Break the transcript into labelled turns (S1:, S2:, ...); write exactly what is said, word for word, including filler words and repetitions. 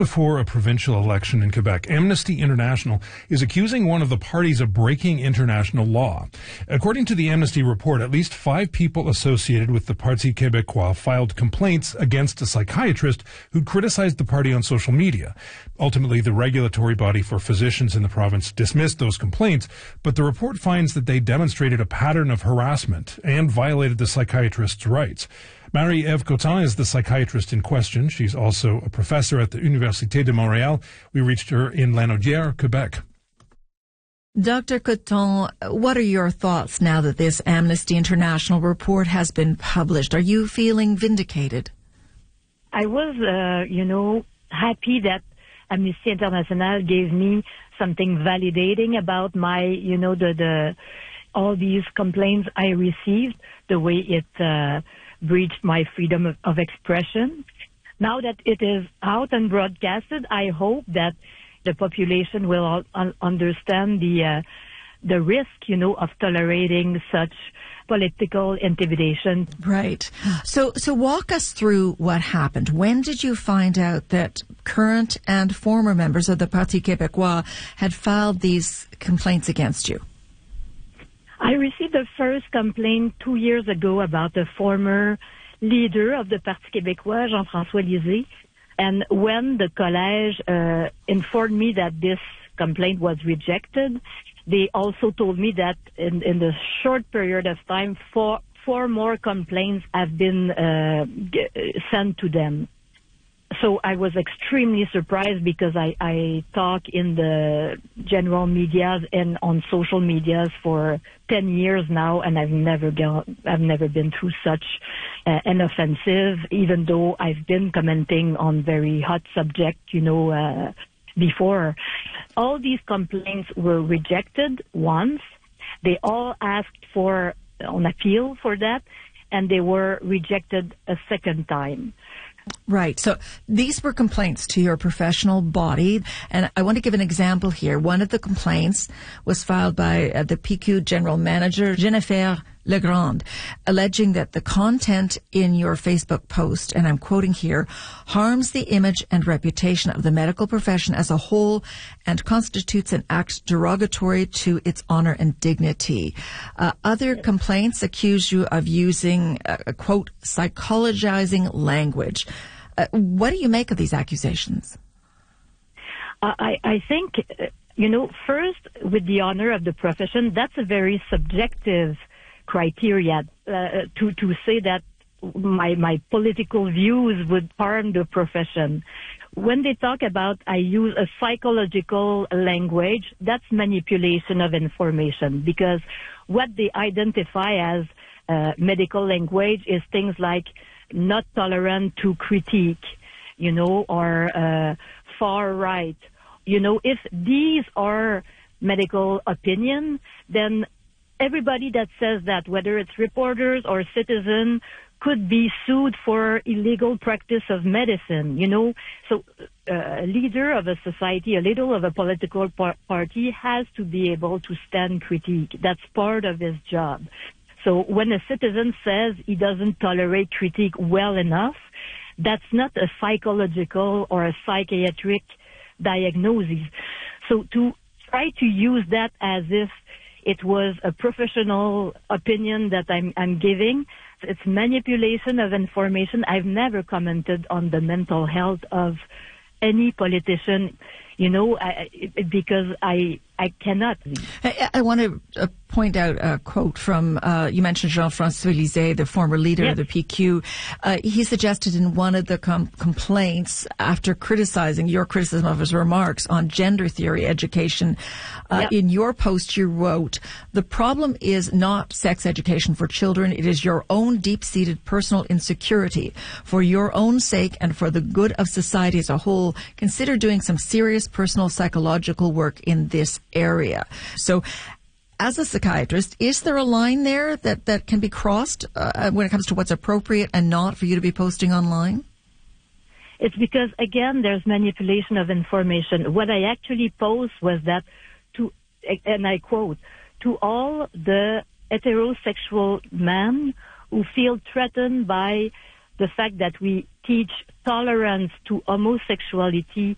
S1: Before a provincial election in Quebec, Amnesty International is accusing one of the parties of breaking international law. According to the Amnesty report, at least five people associated with the Parti Québécois filed complaints against a psychiatrist who'd criticized the party on social media. Ultimately, the regulatory body for physicians in the province dismissed those complaints, but the report finds that they demonstrated a pattern of harassment and violated the psychiatrist's rights. Marie-Ève Cotin is the psychiatrist in question. She's also a professor at the Université de Montréal. We reached her in Lanaudière, Quebec.
S2: Doctor Cotin, what are your thoughts now that this Amnesty International report has been published? Are you feeling vindicated?
S3: I was, uh, you know, happy that Amnesty International gave me something validating about my, you know, the, the all these complaints I received, the way it uh, breached my freedom of, of expression. Now that it is out and broadcasted, I hope that the population will all un- understand the uh, the risk, you know, of tolerating such political intimidation.
S2: Right. So, so walk us through what happened. When did you find out that current and former members of the Parti Québécois had filed these complaints against you?
S3: I received the first complaint two years ago about the former leader of the Parti Québécois, Jean-François Lisée. And when the collège uh, informed me that this complaint was rejected, they also told me that in, in the short period of time, four, four more complaints have been uh, g- sent to them. So I was extremely surprised because I, I talk in the general media and on social medias for ten years now, and I've never gone, I've never been through such uh, an offensive, even though I've been commenting on very hot subject, you know, uh, before. All these complaints were rejected once. They all asked for an appeal for that, and they were rejected a second time.
S2: Right. So these were complaints to your professional body. And I want to give an example here. One of the complaints was filed by uh, the P Q General Manager, Jennifer Legrand, alleging that the content in your Facebook post, and I'm quoting here, harms the image and reputation of the medical profession as a whole and constitutes an act derogatory to its honor and dignity. Uh, other complaints accuse you of using, uh, a quote, psychologizing language. Uh, what do you make of these accusations?
S3: Uh, I, I think, uh, you know, first, with the honor of the profession, that's a very subjective criteria uh, to to say that my my political views would harm the profession. When they talk about I use a psychological language, that's manipulation of information, because what they identify as uh, medical language is things like not tolerant to critique, you know, or uh, far right. You know, if these are medical opinion, then everybody that says that, whether it's reporters or citizens, could be sued for illegal practice of medicine, you know. So uh, a leader of a society, a leader of a political par- party has to be able to stand critique. That's part of his job. So when a citizen says he doesn't tolerate critique well enough, that's not a psychological or a psychiatric diagnosis. So to try to use that as if it was a professional opinion that I'm, I'm giving, it's manipulation of information. I've never commented on the mental health of any politician, you know, I, it, because I I cannot.
S2: I, I want to uh, point out a quote from, uh, you mentioned Jean-François Lisée, the former leader
S3: yes.
S2: of the P Q. Uh, he suggested in one of the com- complaints, after criticizing your criticism of his remarks on gender theory education, uh, yep. in your post you wrote, the problem is not sex education for children, it is your own deep-seated personal insecurity. For your own sake and for the good of society as a whole, consider doing some serious personal psychological work in this area. So, as a psychiatrist, is there a line there that, that can be crossed uh, when it comes to what's appropriate and not for you to be posting online?
S3: It's because, again, there's manipulation of information. What I actually post was that, to, and I quote, to all the heterosexual men who feel threatened by the fact that we teach tolerance to homosexuality